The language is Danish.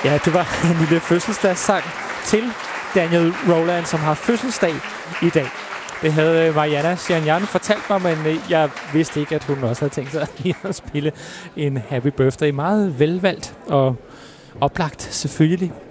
Ja, det var en lille fødselsdagssang til Daniel Rowland, som har fødselsdag i dag. Det havde Mariana Shianyan fortalt mig, men jeg vidste ikke, at hun også havde tænkt sig at spille en Happy Birthday. Meget velvalgt og oplagt selvfølgelig.